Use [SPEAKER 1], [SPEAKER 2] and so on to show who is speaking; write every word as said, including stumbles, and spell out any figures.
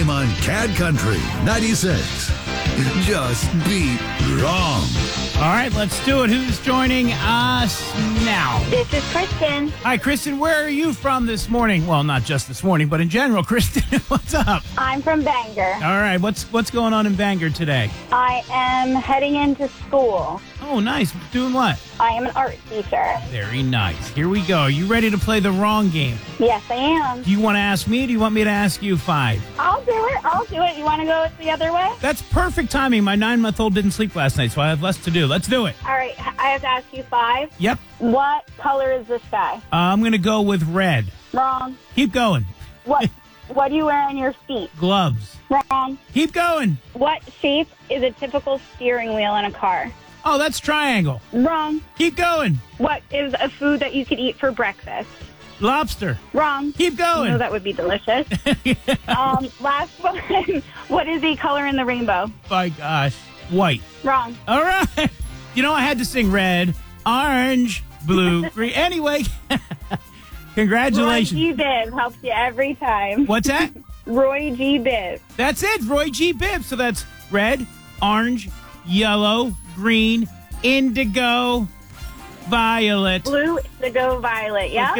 [SPEAKER 1] time on Cat Country ninety-six. Just beat wrong.
[SPEAKER 2] All right, let's do it. Who's joining us now?
[SPEAKER 3] This is Kristen.
[SPEAKER 2] Hi, Kristen. Where are you from this morning? Well, not just this morning, but in general. Kristen, what's up?
[SPEAKER 3] I'm from Bangor.
[SPEAKER 2] All right, what's what's going on in Bangor today?
[SPEAKER 3] I am heading into school.
[SPEAKER 2] Oh, nice. Doing what?
[SPEAKER 3] I am an art teacher.
[SPEAKER 2] Very nice. Here we go. Are you ready to play the wrong game?
[SPEAKER 3] Yes, I am.
[SPEAKER 2] Do you want to ask me, or do you want me to ask you five?
[SPEAKER 3] I'll do it. I'll do it. You want to go the other way?
[SPEAKER 2] That's perfect timing. My nine-month-old didn't sleep last night, so I have less to do. Let's do it.
[SPEAKER 3] All right. I have to ask you five.
[SPEAKER 2] Yep.
[SPEAKER 3] What color is the sky?
[SPEAKER 2] Uh, I'm going to go with red.
[SPEAKER 3] Wrong.
[SPEAKER 2] Keep going.
[SPEAKER 3] What What do you wear on your feet?
[SPEAKER 2] Gloves.
[SPEAKER 3] Wrong.
[SPEAKER 2] Keep going.
[SPEAKER 3] What shape is a typical steering wheel in a car?
[SPEAKER 2] Oh, that's triangle.
[SPEAKER 3] Wrong.
[SPEAKER 2] Keep going.
[SPEAKER 3] What is a food that you could eat for breakfast?
[SPEAKER 2] Lobster.
[SPEAKER 3] Wrong.
[SPEAKER 2] Keep going.
[SPEAKER 3] No, that would be delicious. um, last one. What is the color in the rainbow?
[SPEAKER 2] My gosh. White.
[SPEAKER 3] Wrong.
[SPEAKER 2] All right. You know, I had to sing red, orange, blue, green. Anyway, congratulations.
[SPEAKER 3] Roy G. Biv helps you every time.
[SPEAKER 2] What's that?
[SPEAKER 3] Roy G. Biv.
[SPEAKER 2] That's it. Roy G. Bibb. So that's red, orange, yellow, green, indigo, violet.
[SPEAKER 3] Blue, indigo, violet. Yeah.